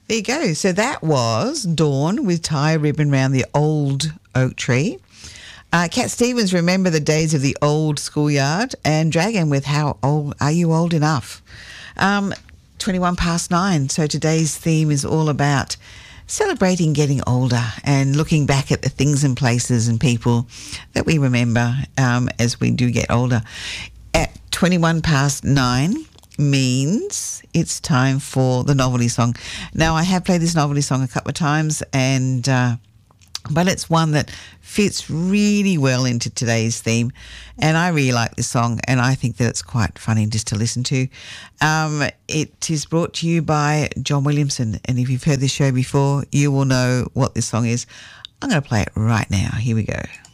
There you go. So that was Dawn with Tie a Ribbon Round the Old Oak Tree. Cat Stevens, Remember the Days of the Old Schoolyard, and Dragon with How Old Are You Old Enough? 21 past 9. So today's theme is all about celebrating getting older and looking back at the things and places and people that we remember as we do get older. At 21 past 9 means it's time for the novelty song. Now, I have played this novelty song a couple of times, and but it's one that fits really well into today's theme, and I really like this song, and I think that it's quite funny just to listen to. It is brought to you by John Williamson, and if you've heard this show before, you will know what this song is. I'm going to play it right now. Here we go.